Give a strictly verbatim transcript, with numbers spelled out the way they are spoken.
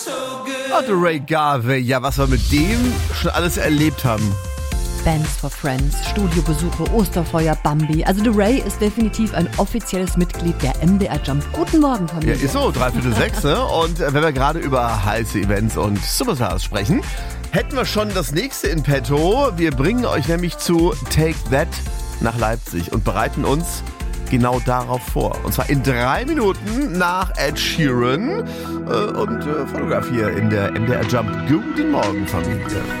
Oh, der Ray Garvey, ja, was wir mit dem schon alles erlebt haben. Bands for Friends, Studiobesuche, Osterfeuer, Bambi. Also The Ray ist definitiv ein offizielles Mitglied der M D R Jump. Guten Morgen, Familie. Ja, ist so, dreiviertel sechs, ne? Und äh, wenn wir gerade über heiße Events und Superstars sprechen, hätten wir schon das nächste in petto. Wir bringen euch nämlich zu Take That nach Leipzig und bereiten uns genau darauf vor. Und zwar in drei Minuten nach Ed Sheeran äh, und äh, Fotograf hier in der M D R Jump. Guten Morgen, Familie.